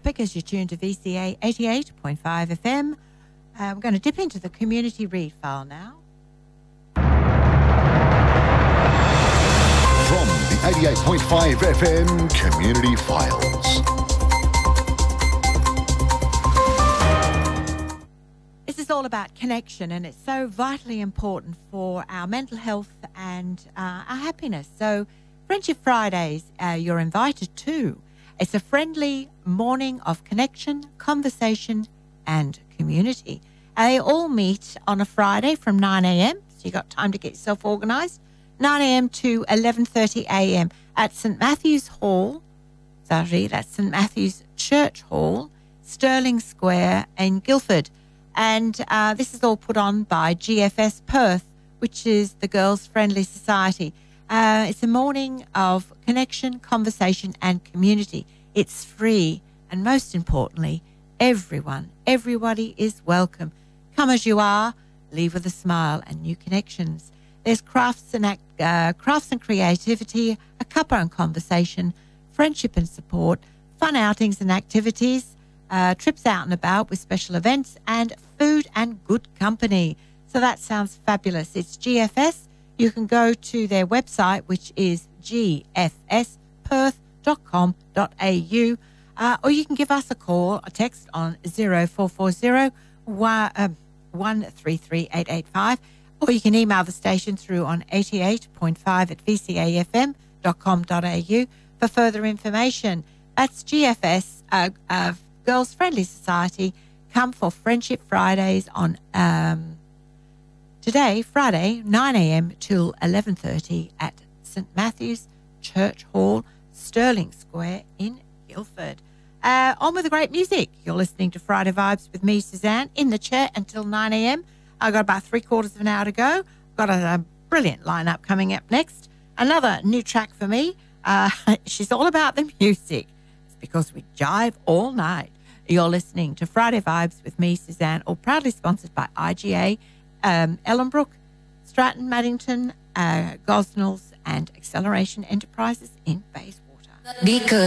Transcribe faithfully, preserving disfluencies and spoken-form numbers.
topic as you tune to V C A eighty-eight point five F M. Uh, we're going to dip into the community read file now. From the eighty-eight point five F M Community Files. This is all about connection, and it's so vitally important for our mental health and uh, our happiness. So Friendship Fridays, uh, you're invited to. It's a friendly morning of connection, conversation and community. Uh, they all meet on a Friday from nine a.m, so you've got time to get yourself organised, nine a.m. to eleven thirty a.m. at St Matthew's Hall, sorry, that's St Matthew's Church Hall, Stirling Square in Guildford. And uh, this is all put on by G F S Perth, which is the Girls Friendly Society. Uh, it's a morning of connection, conversation and community. It's free, and most importantly, everyone, everybody is welcome. Come as you are, leave with a smile and new connections. There's crafts and act, uh, crafts and creativity, a cuppa and conversation, friendship and support, fun outings and activities, uh, trips out and about with special events, and food and good company. So that sounds fabulous. It's G F S. You can go to their website, which is g f s perth dot com dot a u, uh, or you can give us a call, a text on zero four four zero one three three eight eight five, or you can email the station through on eighty-eight point five at v c a f m dot com dot a u for further information. That's G F S, uh, uh, Girls Friendly Society. Come for Friendship Fridays on um, today, Friday, nine a.m. till eleven thirty at St Matthew's Church Hall, Stirling Square in Guildford. Uh, on with the great music. You're listening to Friday Vibes with me, Suzanne, in the chair until nine a.m. I've got about three quarters of an hour to go. Got a, a brilliant lineup coming up next. Another new track for me. Uh, she's all about the music. It's because we jive all night. You're listening to Friday Vibes with me, Suzanne, all proudly sponsored by I G A, um, Ellenbrook, Stratton, Maddington, uh, Gosnells and Acceleration Enterprises in Bayswater. Because